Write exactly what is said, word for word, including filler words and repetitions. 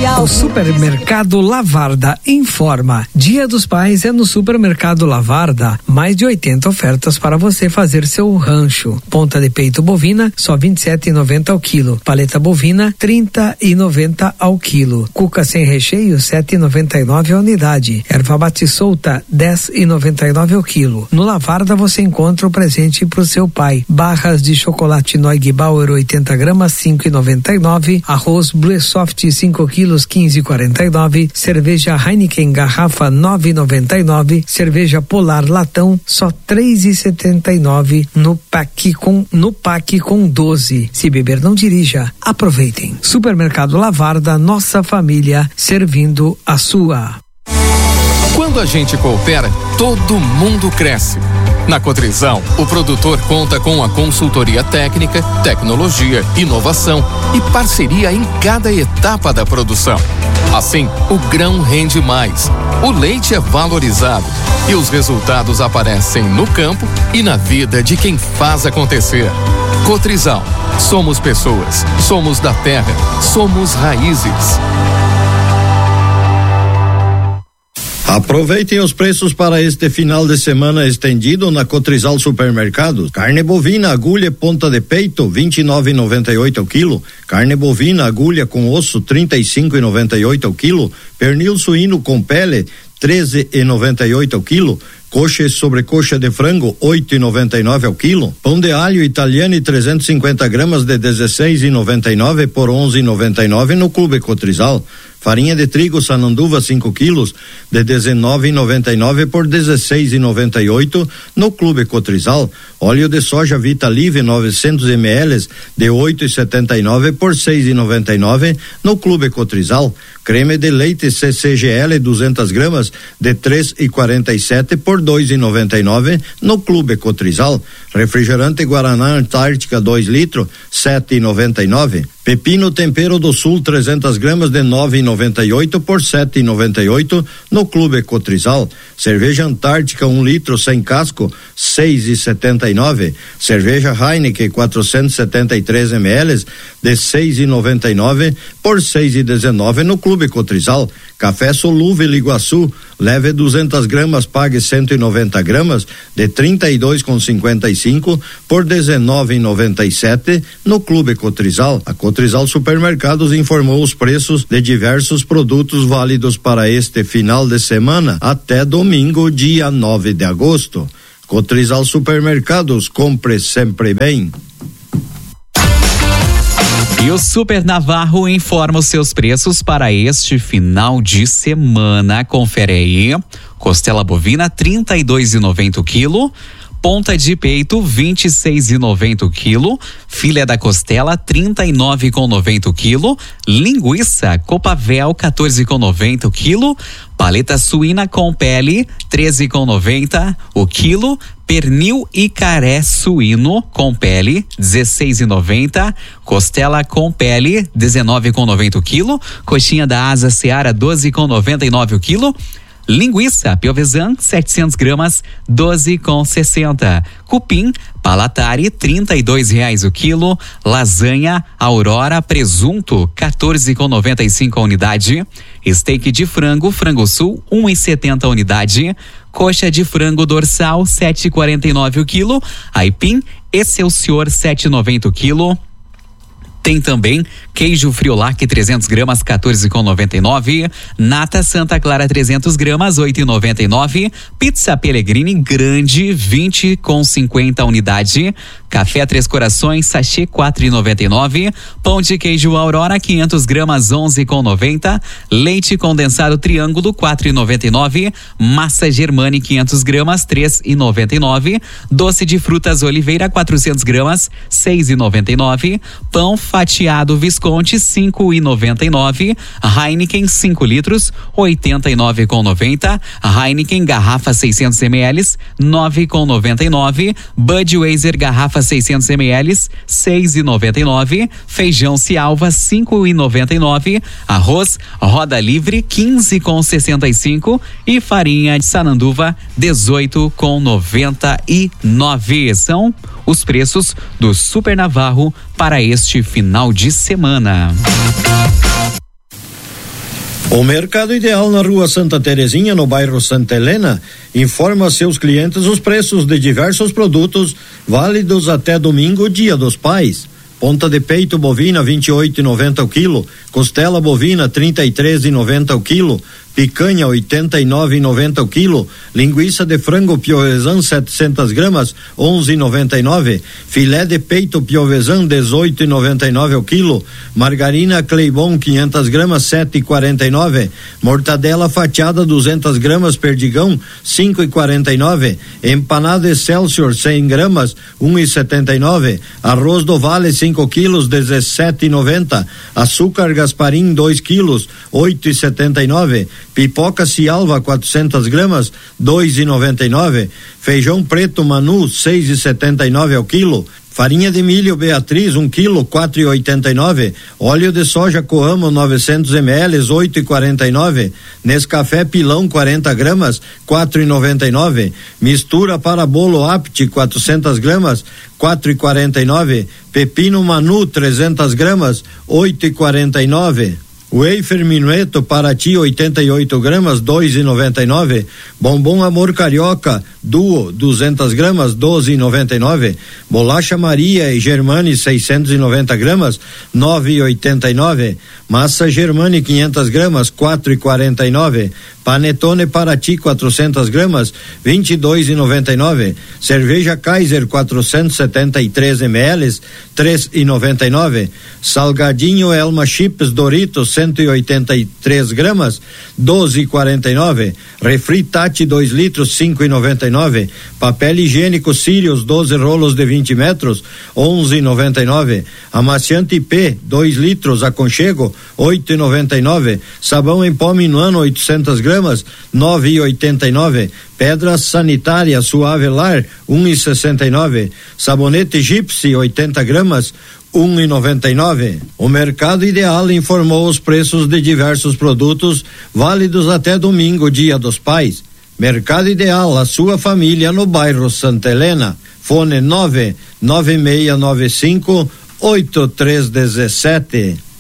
comercial. O Supermercado Lavarda informa: Dia dos Pais é no Supermercado Lavarda. Mais de oitenta ofertas para você fazer seu rancho. Ponta de peito bovina, só vinte e sete reais e noventa centavos ao quilo. Paleta bovina, trinta reais e noventa centavos ao quilo. Cuca sem recheio, sete reais e noventa e nove centavos a unidade. Erva mate solta, dez reais e noventa e nove centavos ao quilo. No Lavarda você encontra o presente pro seu pai. Barras de chocolate Noig Bauer oitenta gramas, cinco reais e noventa e nove centavos. Arroz Blue Soft cinco quilos, quinze reais e quarenta e nove centavos. Cerveja Heineken garrafa nove reais e noventa e nove centavos. Cerveja Polar latão só três reais e setenta e nove centavos no pack com no pack com doze. Se beber não dirija, aproveitem. Supermercado Lavarda, nossa família servindo a sua. Quando a gente coopera, todo mundo cresce. Na Cotrizal, o produtor conta com a consultoria técnica, tecnologia, inovação e parceria em cada etapa da produção. Assim, o grão rende mais, o leite é valorizado e os resultados aparecem no campo e na vida de quem faz acontecer. Cotrizal, somos pessoas, somos da terra, somos raízes. Aproveitem os preços para este final de semana estendido na Cotrizal Supermercados. Carne bovina, agulha ponta de peito, vinte e nove reais e noventa e oito centavos ao quilo. Carne bovina, agulha com osso, trinta e cinco reais e noventa e oito centavos ao quilo. Pernil suíno com pele, treze reais e noventa e oito centavos ao quilo. Coxa e sobrecoxa de frango, oito reais e noventa e nove centavos ao quilo. Pão de alho italiano, trezentos e cinquenta gramas de dezesseis reais e noventa e nove centavos por onze reais e noventa e nove centavos no Clube Cotrizal. Farinha de trigo Sananduva cinco quilos de dezenove reais e noventa e nove centavos por dezesseis reais e noventa e oito centavos no Clube Cotrizal. Óleo de soja Vita Live novecentos mililitros de oito reais e setenta e nove centavos por seis reais e noventa e nove centavos no Clube Cotrizal. Creme de leite C C G L duzentas gramas de três reais e quarenta e sete centavos por dois reais e noventa e nove centavos no Clube Cotrizal. Refrigerante Guaraná Antártica dois litros, sete reais e noventa e nove centavos. Pepino Tempero do Sul trezentas gramas de nove reais e noventa e oito centavos por sete reais e noventa e oito centavos no Clube Cotrizal. Cerveja Antártica um litro sem casco, seis reais e setenta e nove centavos. Cerveja Heineken quatrocentos e setenta e três mililitros de seis reais e noventa e nove centavos por seis reais e dezenove centavos no Clube Cotrizal. Café Solúvel Iguaçu, leve duzentas gramas, pague cento e noventa gramas de trinta e dois reais e cinquenta e cinco centavos por dezenove reais e noventa e sete centavos no Clube Cotrizal. A Cotrizal Supermercados informou os preços de diversos produtos válidos para este final de semana até domingo, dia nove de agosto. Cotrizal Supermercados, compre sempre bem. E o Super Navarro informa os seus preços para este final de semana. Confere aí. Costela bovina, trinta e dois reais e noventa centavos o quilo. Ponta de peito, vinte e seis reais e noventa centavos o quilo. Filé da costela, trinta e nove reais e noventa centavos o quilo. Linguiça Copavel, quatorze reais e noventa centavos o quilo. Paleta suína com pele, treze reais e noventa centavos o quilo. Pernil e caré suíno com pele, dezesseis reais e noventa centavos. Costela com pele, dezenove reais e noventa centavos o quilo. Coxinha da asa Seara, doze reais e noventa e nove centavos o quilo. Linguiça Piovesan, setecentas gramas, doze reais e sessenta centavos. Cupim Palatari, trinta e dois reais o quilo. Lasanha Aurora Presunto, quatorze reais e noventa e cinco centavos a unidade. Steak de frango Frango Sul, um real e setenta centavos a unidade. Coxa de frango dorsal, sete reais e quarenta e nove centavos o quilo. Aipim Excelsior, sete reais e noventa centavos o quilo. Tem também queijo Friolac trezentas gramas, quatorze reais e noventa e nove centavos. Nata Santa Clara trezentas gramas, oito reais e noventa e nove centavos. Pizza Pellegrini grande, vinte reais e cinquenta centavos a unidade. Café Três Corações sachê, quatro reais e noventa e nove centavos. Pão de queijo Aurora quinhentas gramas, onze reais e noventa centavos. Leite condensado Triângulo, quatro reais e noventa e nove centavos. Massa Germani quinhentas gramas, três reais e noventa e nove centavos. Doce de frutas Oliveira quatrocentas gramas, seis reais e noventa e nove centavos. Pão fatiado Visconti, cinco reais e noventa e nove centavos. Heineken cinco litros, oitenta e nove reais e noventa centavos. Heineken garrafa seiscentos mililitros, nove reais e noventa e nove centavos. Budweiser garrafa seiscentos mililitros, seis reais e noventa e nove centavos. Feijão Cialva, cinco reais e noventa e nove centavos. Arroz Roda Livre, quinze reais e sessenta e cinco centavos. E farinha de Sananduva, dezoito reais e noventa e nove centavos. São os preços do Super Navarro para este final de semana. O Mercado Ideal na Rua Santa Terezinha, no bairro Santa Helena, informa a seus clientes os preços de diversos produtos válidos até domingo, Dia dos Pais. Ponta de peito bovina vinte e oito e noventa o quilo, costela bovina trinta e três e noventa o quilo, picanha oitenta e nove e noventa o quilo, linguiça de frango piovesan setecentas gramas onze e noventa e nove, filé de peito piovesan dezoito e noventa e nove o quilo, margarina Cleibon quinhentas gramas sete e quarenta e nove, mortadela fatiada duzentas gramas Perdigão cinco e quarenta e nove, empanada Excelsior cem gramas um e setenta e nove, arroz do Vale cinco quilos dezessete e noventa, açúcar Gasparim dois quilos oito e setenta e nove, pipoca Cialva quatrocentas gramas dois e noventa e nove, feijão preto Manu seis e setenta e nove ao quilo, farinha de milho Beatriz um quilo quatro e oitenta e nove, óleo de soja Coamo novecentos mililitros oito e quarenta e nove, Nescafé Pilão quarenta gramas quatro e noventa e nove, mistura para bolo Apti quatrocentas gramas quatro e quarenta e nove, pepino Manu trezentas gramas oito e quarenta e nove. Wafer Minueto Paraty oitenta e oito gramas dois e noventa e nove, bombom Amor Carioca Duo duzentas gramas doze e noventa e nove, bolacha Maria e Germani seiscentos e noventa gramas nove e oitenta e nove, massa Germani quinhentas gramas quatro e quarenta e nove, panetone Paraty quatrocentas gramas vinte e dois e noventa e nove, cerveja Kaiser quatrocentos e setenta e três mililitros três e noventa e nove, salgadinho Elma Chips Doritos cento e oitenta e três gramas doze e quarenta e nove, refri Tati dois litros cinco e noventa e nove, papel higiênico Sirius doze rolos de vinte metros onze e noventa e nove, amaciante P dois litros aconchego oito e noventa e nove, sabão em pó Minuano oitocentas gramas nove e oitenta e nove, pedra sanitária Suave Lar um e sessenta e nove, sabonete Gypsy oitenta gramas um e noventa e nove. O Mercado Ideal informou os preços de diversos produtos válidos até domingo, Dia dos Pais. Mercado Ideal, a sua família no bairro Santa Helena. Fone nove nove seis nove cinco oito três um sete.